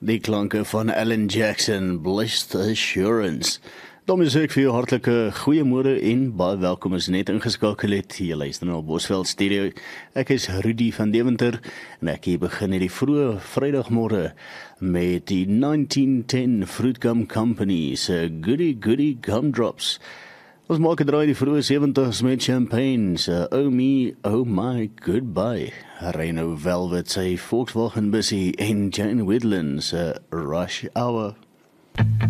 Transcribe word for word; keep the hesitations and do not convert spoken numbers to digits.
Die klanke van Alan Jackson, Blessed Assurance. Daarmee sê ek vir jou hartelike goeiemôre en baie welkom as net ingeskakel het. Jy luister na Bosveld Stereo. Ek is Rudy van Deventer en ek hier begin hierdie vroeë Vrydagmôre met die nineteen ten Fruit Gum Company se Goody Goody Gumdrops. Ons maak 'n draai die vroeë sewenties met champagne, se Oh Me, Oh My Goodbye. Reno Velvet, sy Volkswagen Bussie en Jane Widlin se Rush Hour.